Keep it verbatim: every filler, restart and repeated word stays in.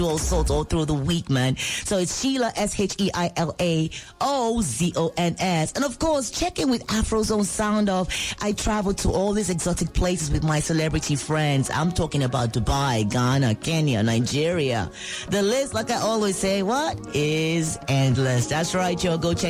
all sorts all through the week, man. So it's Sheila, S H E I L A O Z O N S. And of course, check in with Afrozone Sound Off. I travel to all these exotic places with my celebrity friends. I'm talking about Dubai, Ghana, Kenya, Nigeria. The list, like I always say, what is endless. That's right, y'all. Go check